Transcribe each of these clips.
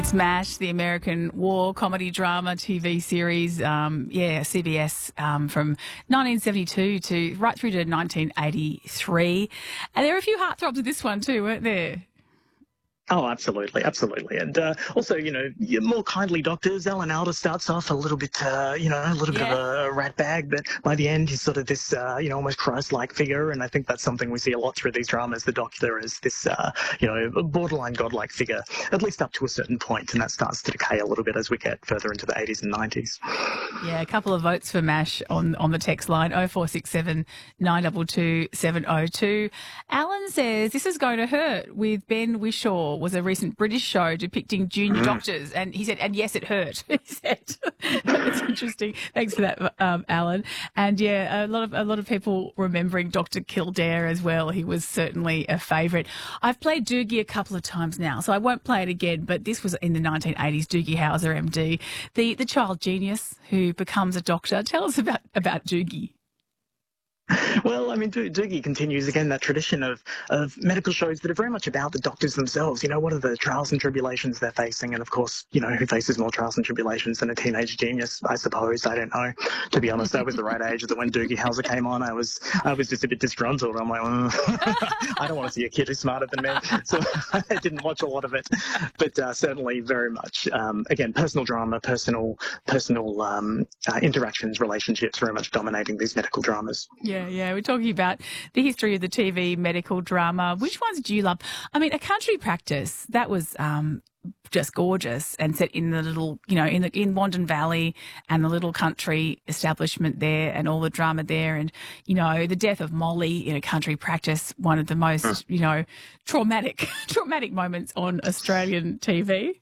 Smash, the American war comedy drama TV series, CBS, from 1972 to right through to 1983. And there were a few heartthrobs with this one too, weren't there? Oh, absolutely, absolutely. And also, your more kindly doctors. Alan Alda starts off a little bit, a little bit of a rat bag, but by the end he's sort of this, almost Christ-like figure. And I think that's something we see a lot through these dramas. The doctor is this, borderline godlike figure, at least up to a certain point, and that starts to decay a little bit as we get further into the 80s and 90s. Yeah, a couple of votes for MASH on the text line, 0467 922 702. Alan says, this is going to hurt with Ben Whishaw, was a recent British show depicting junior doctors. And he said, and yes, it hurt. He said, that's interesting. Thanks for that, Alan. And yeah, a lot of people remembering Dr. Kildare as well. He was certainly a favourite. I've played Doogie a couple of times now, so I won't play it again, but this was in the 1980s, Doogie Howser, MD, the child genius who becomes a doctor. Tell us about Doogie. Well, I mean, Doogie continues, again, that tradition of medical shows that are very much about the doctors themselves. What are the trials and tribulations they're facing? And, of course, who faces more trials and tribulations than a teenage genius, I suppose. I don't know. To be honest, I was the right age that when Doogie Howser came on, I was just a bit disgruntled. I'm like, I don't want to see a kid who's smarter than me. So I didn't watch a lot of it. But certainly very much, again, personal drama, personal interactions, relationships very much dominating these medical dramas. Yeah, we're talking about the history of the TV medical drama. Which ones do you love? I mean, A Country Practice, that was just gorgeous and set in the little, in Wandon Valley and the little country establishment there and all the drama there. And, the death of Molly in A Country Practice, one of the most, traumatic moments on Australian TV.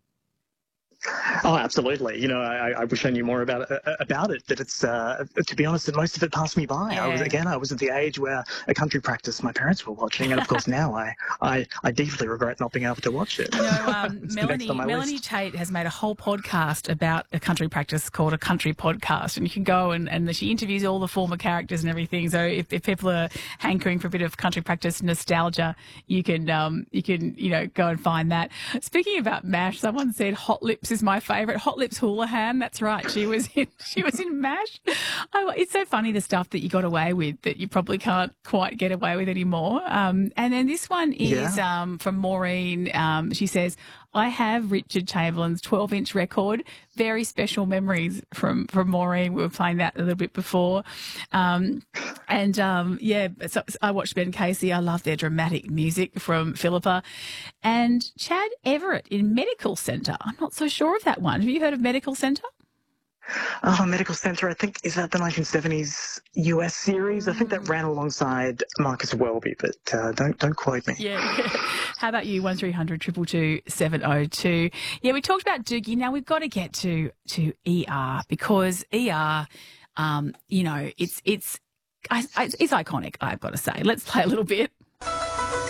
Oh, absolutely. I wish I knew more about it, but it's, to be honest, most of it passed me by. Yeah. I was at the age where A Country Practice my parents were watching, and of course now I deeply regret not being able to watch it. Melanie Tate has made a whole podcast about A Country Practice called A Country Podcast, and you can go and she interviews all the former characters and everything. So if people are hankering for a bit of Country Practice nostalgia, you can go and find that. Speaking about MASH, someone said Hot Lips is my favourite. Hot Lips Houlihan, that's right. She was in MASH. It's so funny, the stuff that you got away with that you probably can't quite get away with anymore. And then this one is from Maureen. She says, I have Richard Chamberlain's 12-inch record. Very special memories from Maureen. We were playing that a little bit before. So I watched Ben Casey. I love their dramatic music from Philippa. And Chad Everett in Medical Centre. I'm not so sure of that one. Have you heard of Medical Centre? Oh, Medical Centre, I think, is that the 1970s US series? I think that ran alongside Marcus Welby, but don't quote me. Yeah. How about you, 1300 222 702? Yeah, we talked about Doogie. Now we've got to get to ER, because ER, it's iconic, I've got to say. Let's play a little bit.